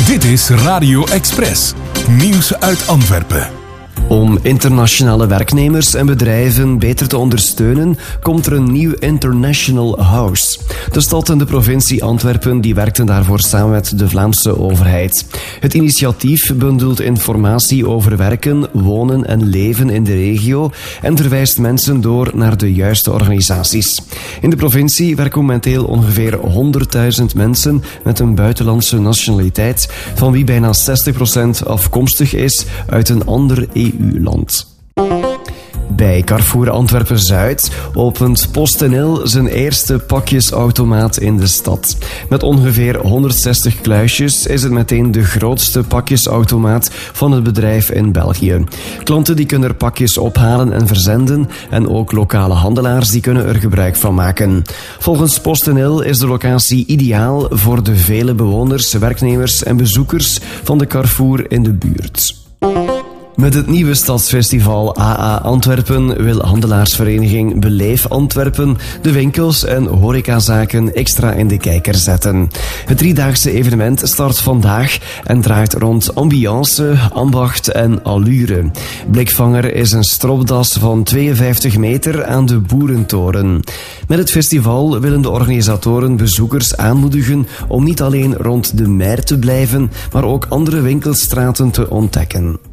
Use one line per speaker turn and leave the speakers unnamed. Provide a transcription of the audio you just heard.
Dit is Radio Express. Nieuws uit Antwerpen.
Om internationale werknemers en bedrijven beter te ondersteunen, komt er een nieuw International House. De stad en de provincie Antwerpen die werkten daarvoor samen met de Vlaamse overheid. Het initiatief bundelt informatie over werken, wonen en leven in de regio en verwijst mensen door naar de juiste organisaties. In de provincie werken momenteel ongeveer 100.000 mensen met een buitenlandse nationaliteit, van wie bijna 60% afkomstig is uit een ander EU-land. Bij Carrefour Antwerpen-Zuid opent PostNL zijn eerste pakjesautomaat in de stad. Met ongeveer 160 kluisjes is het meteen de grootste pakjesautomaat van het bedrijf in België. Klanten die kunnen er pakjes ophalen en verzenden en ook lokale handelaars die kunnen er gebruik van maken. Volgens PostNL is de locatie ideaal voor de vele bewoners, werknemers en bezoekers van de Carrefour in de buurt. Met het nieuwe stadsfestival AA Antwerpen wil handelaarsvereniging Beleef Antwerpen de winkels en horecazaken extra in de kijker zetten. Het driedaagse evenement start vandaag en draait rond ambiance, ambacht en allure. Blikvanger is een stropdas van 52 meter aan de Boerentoren. Met het festival willen de organisatoren bezoekers aanmoedigen om niet alleen rond de Mer te blijven, maar ook andere winkelstraten te ontdekken.